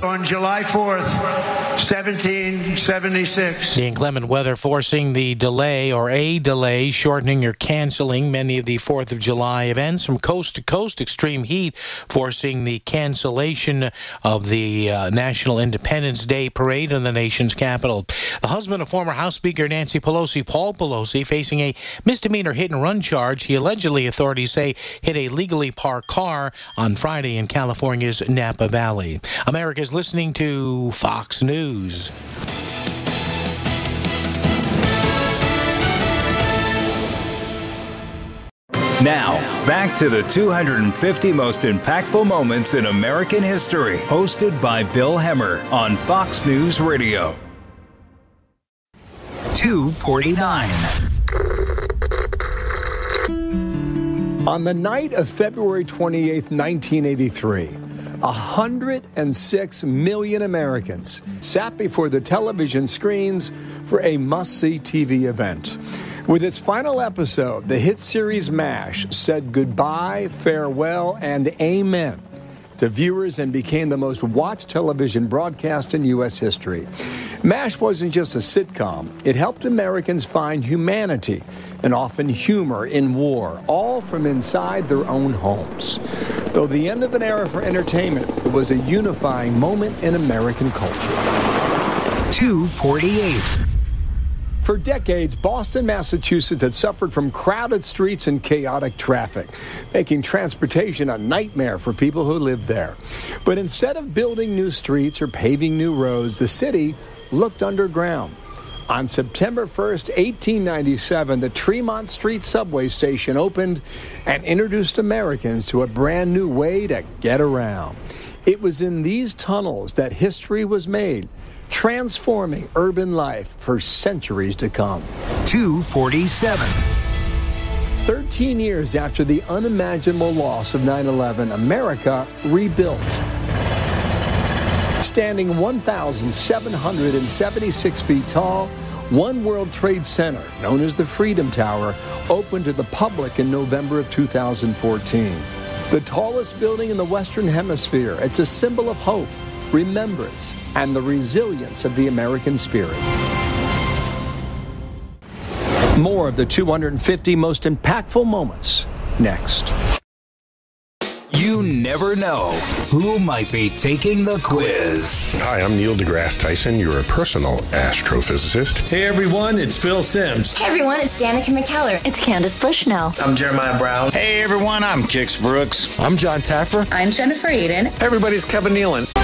On July 4th, 1776. The inclement weather forcing the delay or a delay, shortening or canceling many of the 4th of July events from coast to coast. Extreme heat forcing the cancellation of the National Independence Day parade in the nation's capital. The husband of former House Speaker Nancy Pelosi, Paul Pelosi, facing a misdemeanor hit-and-run charge. He allegedly, authorities say, hit a legally parked car on Friday in California's Napa Valley. America's listening to Fox News. Now, back to the 250 most impactful moments in American history, hosted by Bill Hemmer on Fox News Radio. 249. On the night of February 28, 1983, 106 million Americans sat before the television screens for a must-see TV event. With its final episode, the hit series MASH said goodbye, farewell, and amen to viewers and became the most watched television broadcast in U.S. history. MASH wasn't just a sitcom. It helped Americans find humanity and often humor in war, all from inside their own homes. Though the end of an era for entertainment, it was a unifying moment in American culture. 248. For decades, Boston, Massachusetts had suffered from crowded streets and chaotic traffic, making transportation a nightmare for people who lived there. But instead of building new streets or paving new roads, the city looked underground. On September 1st, 1897, the Tremont Street subway station opened and introduced Americans to a brand new way to get around. It was in these tunnels that history was made, transforming urban life for centuries to come. 247. 13 years after the unimaginable loss of 9/11, America rebuilt. Standing 1,776 feet tall, One World Trade Center, known as the Freedom Tower, opened to the public in November of 2014. The tallest building in the Western Hemisphere, it's a symbol of hope, remembrance, and the resilience of the American spirit. More of the 250 most impactful moments next. You never know who might be taking the quiz. Hi, I'm Neil deGrasse Tyson. You're a personal astrophysicist. Hey everyone, it's Phil Simms. Hey everyone, it's Danica McKellar. It's Candace Bushnell. I'm Jeremiah Brown. Hey everyone, I'm Kix Brooks. I'm John Taffer. I'm Jennifer Aiden. Everybody's Kevin Nealon.